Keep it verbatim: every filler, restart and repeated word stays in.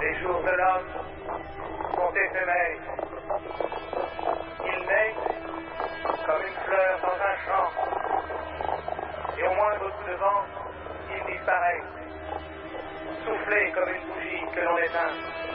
Les jours de l'homme sont éphémères. Ils naissent comme une fleur dans un champ, et au moindre coup de vent, ils disparaissent, soufflés comme une bougie que l'on éteint.